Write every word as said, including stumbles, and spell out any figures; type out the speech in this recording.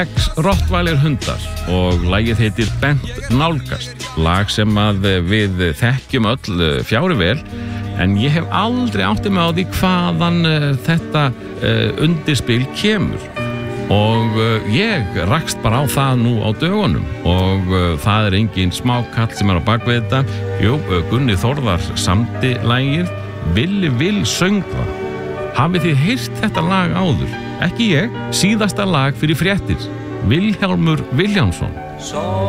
Sex Rottweiler hundar og lagið heitir Bent nálgast, lag sem að við þekkjum öll fjári vel, en ég hef aldrei áttið mig á því hvaðan uh, þetta uh, undirspil kemur og uh, ég rakst bara á það nú á dögunum og uh, það er engin smákall sem er á bakvið þetta. Jú, uh, Gunni Þórðar samdi lagið, Villi Vill söng það. Hafið þið heyrt þetta lag áður? Ekki ég, síðasta lag fyrir fréttir, Vilhjálmur Vilhjálmsson.